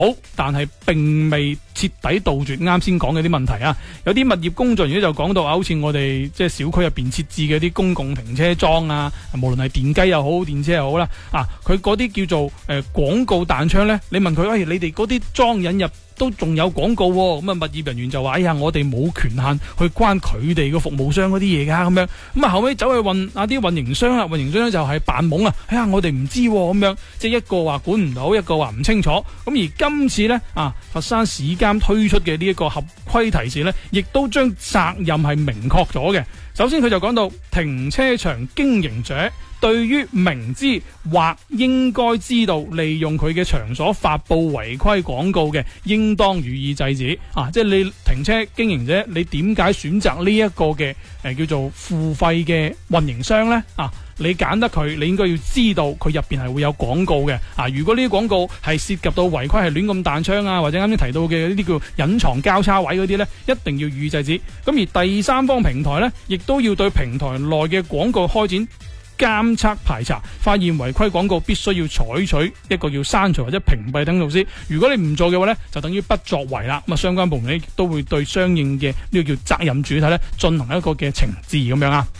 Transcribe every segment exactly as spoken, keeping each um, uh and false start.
好，但係並未徹底杜絕啱先講嘅啲問題啊！有啲物業工作人員就講到啊，好似我哋即係小區入邊設置嘅啲公共停車樁啊，無論係電雞又好，電車又好啦，啊，佢嗰啲叫做誒、呃、廣告彈窗咧，你問佢，喂、哎，你哋嗰啲樁引入都仲有廣告喎，咁啊物業人員就話：哎呀，我哋冇權限去關佢哋嘅服務商嗰啲嘢㗎，咁樣，咁啊後尾走去問啊啲運營商啊，運營商咧就係扮懵啊，哎呀，我哋唔知咁樣，即係一個話管唔到，一個話唔清楚。咁而今次呢，啊，佛山市監推出嘅呢一個合規提示呢，亦都將責任係明確咗嘅。首先佢就講到停車場經營者對於明知或應該知道利用佢嘅場所發布違規廣告嘅，應當予以制止。啊，即係你停車經營者，你點解選擇呢一個嘅誒、呃、叫做付費嘅運營商呢？啊，你揀得佢，你應該要知道佢入邊係會有廣告嘅。啊，如果呢啲廣告係涉及到違規，係亂咁彈窗啊，或者啱先提到嘅呢啲叫隱藏交叉位嗰啲呢，一定要予以制止。咁而第三方平台呢，亦都要對平台內嘅廣告開展監測排查，發現違規廣告必須要採取一個叫刪除或者屏蔽等措施。如果你唔做嘅話呢，就等於不作為啦。咁啊，相關部門亦都會對相應嘅呢個叫責任主體呢進行一個嘅懲治咁樣啊。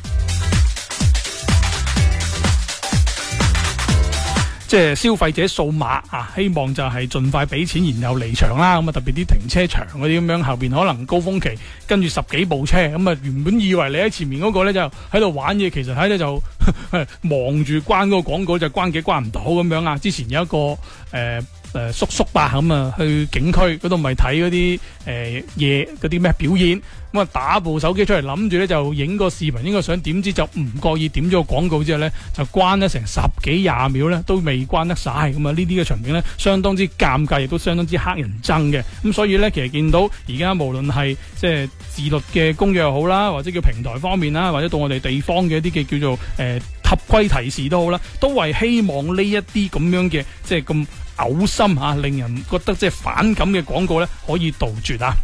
即係消費者掃碼啊，希望就係盡快俾錢，然後離場啦。咁啊，特別啲停車場嗰啲咁樣，後邊可能高峰期跟住十幾部車，咁啊原本以為你喺前面嗰個咧就喺度玩嘢，其實喺咧就忙住關嗰個廣告，就關幾關唔到咁樣啊。之前有一個誒。呃誒、呃，叔叔吧咁啊，去景區嗰度咪睇嗰啲誒嘢嗰啲咩表演，咁啊打部手機出嚟，諗住咧就影個視頻，應該想點知就唔覺意點咗個廣告之後咧，就關咗成十幾廿秒咧，都未關得晒，咁啊呢啲嘅場景咧，相當之尷尬，亦都相當之乞人憎嘅。咁所以咧，其實見到而家無論係即係自律嘅公約又好啦，或者叫平台方面啦，或者到我哋地方嘅一啲嘅叫做誒、呃、合規提示都好啦，都係希望呢一啲咁樣嘅即係咁嘔心啊，令人覺得即係反感嘅廣告咧，可以杜絕啊！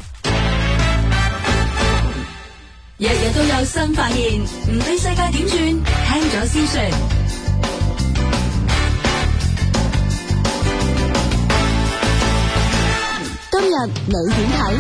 日日都有新發現，唔理世界點轉，聽咗先算。 今日你點睇？